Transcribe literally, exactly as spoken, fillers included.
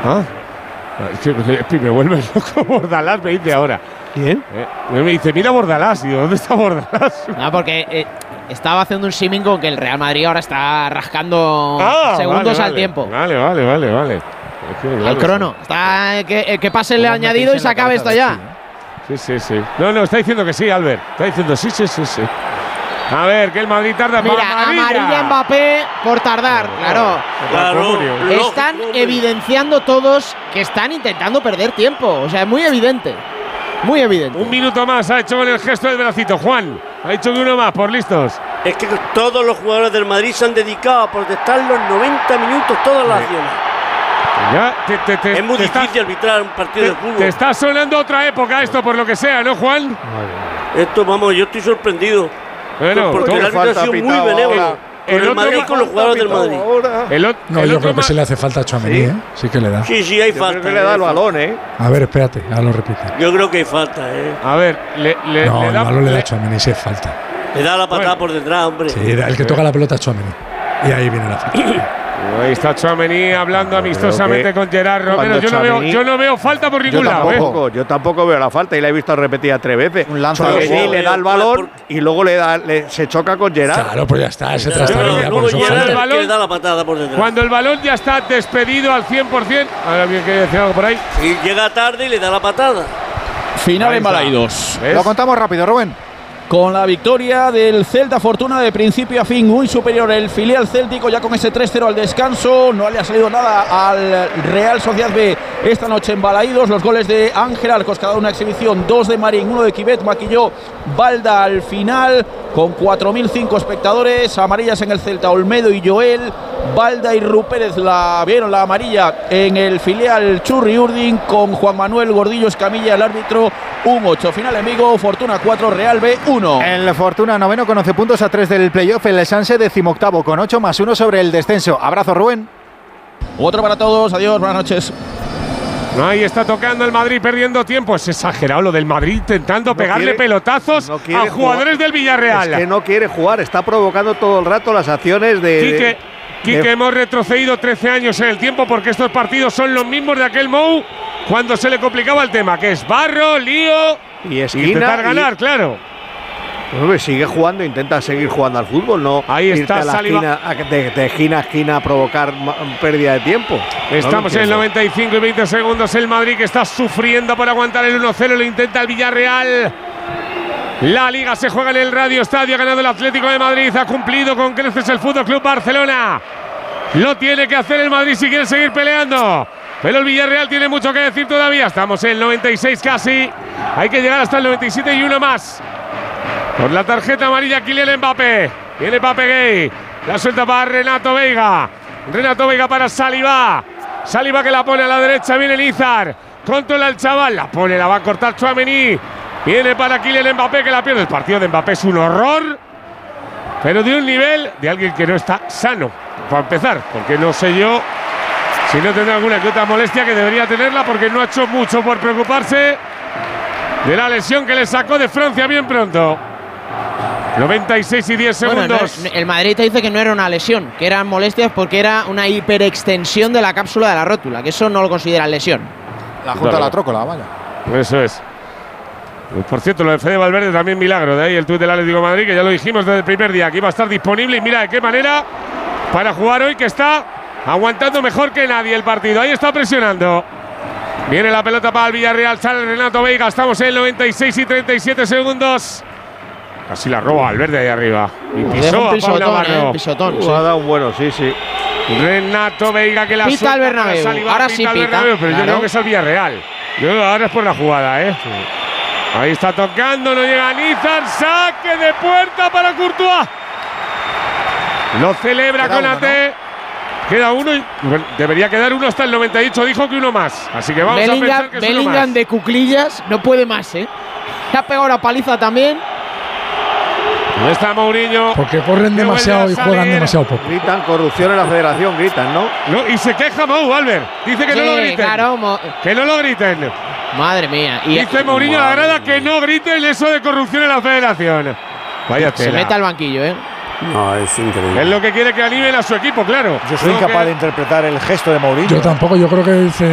Ah, es que me vuelve loco Bordalás, me dice ahora. ¿Quién? Eh, me dice, mira Bordalás. Y yo, ¿dónde está Bordalás? No, porque eh, estaba haciendo un símil con que el Real Madrid ahora está rascando ah, segundos vale, al vale, tiempo. Vale, vale, vale, vale. Es que, claro, al crono. Está, que, que pase el añadido y se acabe esto ya. Sí, sí, sí. No, no, está diciendo que sí, Albert. Está diciendo sí, sí, sí, sí. A ver, que el Madrid tarda. Mira, amarilla Mbappé por tardar, claro. Claro. Están evidenciando todos que están intentando perder tiempo. O sea, es muy evidente. Muy evidente. Un minuto más ha hecho con el gesto del bracito. Juan, ha dicho que uno más, por listos. Es que todos los jugadores del Madrid se han dedicado a protestar los noventa minutos, todas las acciones. Ya, te, te, te, es muy te difícil está, arbitrar un partido te, de fútbol. Te está sonando otra época esto, por lo que sea, ¿no, Juan? Esto, vamos, yo estoy sorprendido. Bueno, porque el árbitro ha sido muy benévolo. El, el Madrid con los jugadores del Madrid. El otro, no, el yo creo que se le hace falta a Tchouaméni, ¿sí? ¿eh? Sí que le da. Sí, sí, hay yo falta. Creo que le da el balón, ¿eh? A ver, espérate, ahora lo repite. Yo creo que hay falta, ¿eh? A ver, le, le, no, le da. el balón le da a Tchouaméni, sí es falta. Le da la patada bueno. por detrás, hombre. Sí, el que toca la pelota es Tchouaméni. Y ahí viene la falta. Ahí está Tchouaméni hablando amistosamente con Gerard Romero. Yo no, veo, yo no veo falta por ningún yo lado. Tampoco, ¿eh? Yo tampoco veo la falta y la he visto repetida tres veces. Un lanza Tchouaméni le da el balón y luego le da, le, se choca con Gerard. Claro, pues ya está, se trastaría por eso falta. El balón, que le da la patada por detrás. Cuando el balón ya está despedido al cien por cien. Ahora bien, ¿quiere decir algo por ahí? Y llega tarde y le da la patada. Final en Balaidos. Lo contamos rápido, Rubén. Con la victoria del Celta Fortuna de principio a fin, muy superior el filial céltico, ya con ese tres cero al descanso. No le ha salido nada al Real Sociedad B esta noche en Balaidos. Los goles de Ángel Arcos, cada una exhibición, dos de Marín, uno de Quivet, maquilló Balda al final, con cuatro mil cinco espectadores. Amarillas en el Celta, Olmedo y Joel. Balda y Rupérez la vieron la amarilla en el filial Churri Urdin, con Juan Manuel Gordillo Escamilla el árbitro. Un ocho final en Vigo, Fortuna cuatro, Real B uno. El Fortuna noveno con once puntos a tres del playoff, el Sanse decimoctavo con ocho más uno sobre el descenso. Abrazo, Rubén. Otro para todos, adiós, buenas noches. Ahí está tocando el Madrid perdiendo tiempo. Es exagerado lo del Madrid intentando no pegarle quiere, pelotazos no a jugadores jugar. del Villarreal. Es que no quiere jugar, está provocando todo el rato las acciones de… Quique, Quique de, hemos retrocedido trece años en el tiempo porque estos partidos son los mismos de aquel Mou cuando se le complicaba el tema, que es barro, lío y esquina. Y intentar ganar, y, claro. Pues sigue jugando, intenta seguir jugando al fútbol, no ahí está irte a la esquina, de, de esquina a esquina a provocar pérdida de tiempo. Estamos no en el noventa y cinco y veinte segundos. El Madrid que está sufriendo por aguantar el uno cero, lo intenta el Villarreal. La Liga se juega en el Radio Estadio, ha ganado el Atlético de Madrid, ha cumplido con creces el Fútbol Club Barcelona. Lo tiene que hacer el Madrid si quiere seguir peleando. Pero el Villarreal tiene mucho que decir todavía. Estamos en el noventa y seis casi. Hay que llegar hasta el noventa y siete y uno más. Por la tarjeta amarilla, Kylian Mbappé. Viene Mbappé Gay. La suelta para Renato Veiga. Renato Veiga para Saliba. Saliba que la pone a la derecha. Viene Lizar. Controla el chaval. La pone, la va a cortar Tchouaméni. Viene para Kylian Mbappé que la pierde. El partido de Mbappé es un horror. Pero de un nivel de alguien que no está sano. Para empezar. Porque no sé yo si no tendrá alguna que otra molestia, que debería tenerla porque no ha hecho mucho por preocuparse de la lesión que le sacó de Francia bien pronto. noventa y seis y diez segundos. Bueno, no, el Madrid te dice que no era una lesión, que eran molestias porque era una hiperextensión de la cápsula de la rótula, que eso no lo consideran lesión. La junta de la trócola, vaya. Eso es. Por cierto, lo de Fede Valverde también milagro. De ahí el tuit del Atlético de Madrid, que ya lo dijimos desde el primer día, que iba a estar disponible. Y mira de qué manera para jugar hoy, que está aguantando mejor que nadie el partido. Ahí está presionando. Viene la pelota para el Villarreal, sale Renato Veiga. Estamos en el noventa y seis y treinta y siete segundos. Casi la roba Valverde ahí arriba. Y pisó a Pablo Navarro. Eh, pisotón, sí. Ha dado un bueno, sí, sí. Renato Veiga que la pita al Bernabéu. Saliba, ahora pita sí al pita. Bernabéu, pero claro. yo creo que es el Villarreal. Yo creo que ahora es por la jugada, ¿eh? Sí. Ahí está tocando, no llega Nizar. Saque de puerta para Courtois. Lo celebra con A T. Queda uno y bueno, debería quedar uno hasta el noventa y ocho. Dijo que uno más. Así que vamos Bellingham, a pensar que es Bellingham uno más. de cuclillas no puede más, ¿eh? Le ha pegado una paliza también. No está Mourinho. Porque corren demasiado y juegan demasiado poco. Gritan corrupción en la federación, gritan, ¿no? No, y se queja Mou, Albert. Dice que sí, no lo griten. Claro, que no lo griten. Madre mía. Y dice Mourinho a la grada que no griten eso de corrupción en la federación. Vaya tela. Se mete al banquillo, ¿eh? No, es increíble. Es lo que quiere que animen a su equipo, claro. Yo soy no incapaz que… de interpretar el gesto de Mourinho. Yo tampoco, yo creo que dice…